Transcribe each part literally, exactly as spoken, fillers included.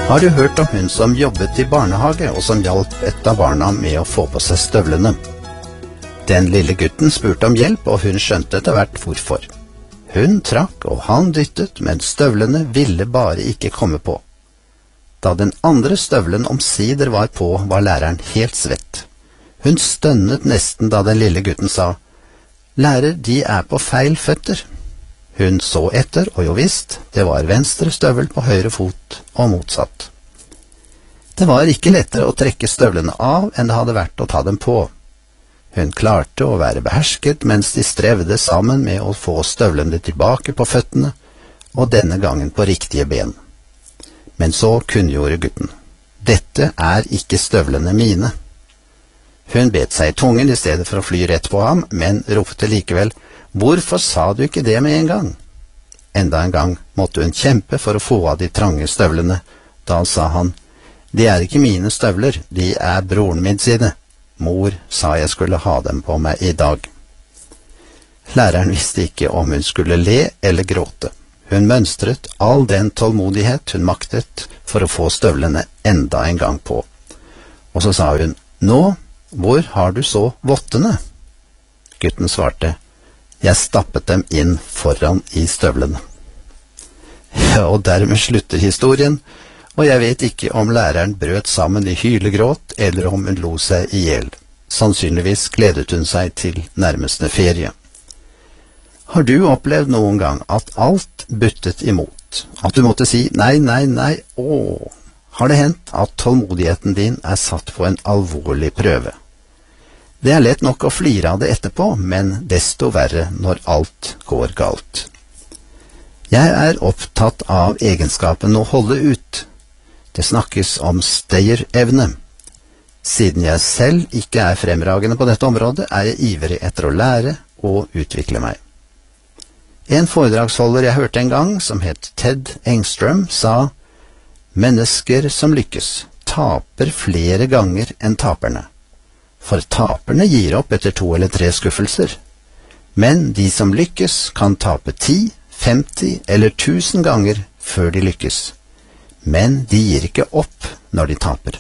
Har du hørt om hun som jobbet i barnehage og som hjalp et av barna med å få på seg støvlene? Den lille gutten spurte om hjelp, og hun skjønte etter hvert hvorfor. Hun trakk og han dyttet, men støvlene ville bare ikke komme på. Da den andre støvlen omsider var på, var læreren helt svett. Hun stønnet nesten da den lille gutten sa, «Lærer, de er på feil føtter.» Hun så etter, og jo visst, det var venstre støvel på høyre fot og motsatt. Det var ikke lettere å trekke støvlene av enn det hadde vært å ta dem på. Hun klarte å være behersket mens de strevde sammen med å få støvlene tilbake på føttene, og denne gangen på riktige ben. Men så kunngjorde gutten. Dette er ikke støvlene mine. Hun bet seg i tungen i stedet for å fly rett på ham, men ropte likevel, «Hvorfor sa du ikke det med en gang?» Enda en gang måtte hun kjempe for å få av de trange støvlene. Da sa han, «De er ikke mine støvler, de er broren min sine. Mor sa jeg skulle ha dem på meg i dag.» Læreren visste ikke om hun skulle le eller gråte. Hun mønstret all den tålmodighet hun maktet for å få støvlene enda en gang på. Og så sa hun, «Nå, hvor har du så vottene?» Gutten svarte, «Jeg stappet dem inn foran i støvlene.» Ja, og dermed slutter historien, og jeg vet ikke om læreren brøt sammen i hylegråt, eller om hun lo seg i hjel. Sannsynligvis gledet hun seg til nærmeste ferie. Har du opplevd noen gang at alt buttet imot? At du måtte si nei, nei, nei, åh? Har det hendt at tålmodigheten din er satt på en alvorlig prøve? Det er lett nok å flire av det etterpå, men desto verre når alt går galt. Jeg er opptatt av egenskapen å holde ut. Det snakkes om stayerevne. Siden jeg selv ikke er fremragende på dette området, er jeg ivrig etter å lære og utvikle meg. En foredragsholder jeg hørte en gang, som het Ted Engström, sa, «Mennesker som lykkes taper flere ganger enn taperne. For taperne gir opp etter to eller tre skuffelser. Men de som lykkes kan tape ti, femti eller tusen ganger før de lykkes. Men de gir ikke opp når de taper.»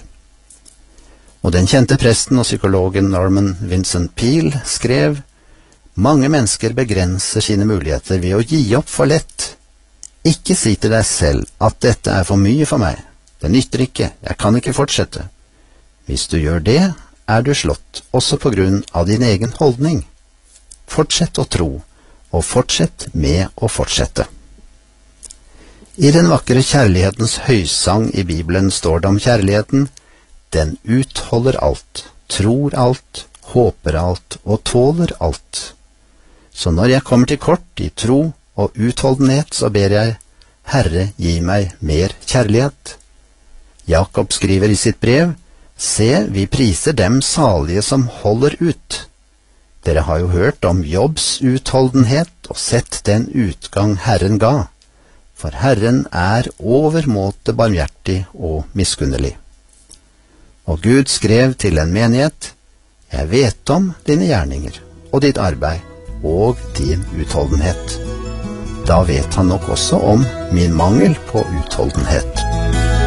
Og den kjente presten og psykologen Norman Vincent Peale skrev, «Mange mennesker begrenser sine muligheter ved å gi opp for lett. Ikke si til deg selv at dette er for mye for meg. Det nytter ikke, jeg kan ikke fortsette. Hvis du gjør det, er du slått også på grunn av din egen holdning. Fortsett å tro, og fortsett med å fortsette.» I den vakre kjærlighetens høysang i Bibelen står det om kjærligheten, «Den utholder alt, tror alt, håper alt og tåler alt.» Så når jeg kommer til kort i tro og utholdenhet, så ber jeg, «Herre, gi meg mer kjærlighet.» Jakob skriver i sitt brev, «Se, vi priser dem salige som holder ut. Dere har jo hørt om Jobbs utholdenhet og sett den utgang Herren ga. For Herren er overmåte barmhjertig og miskunnelig.» Og Gud skrev til en menighet, «Jeg vet om dine gjerninger og ditt arbeid og din utholdenhet.» Da vet han nok også om min mangel på utholdenhet.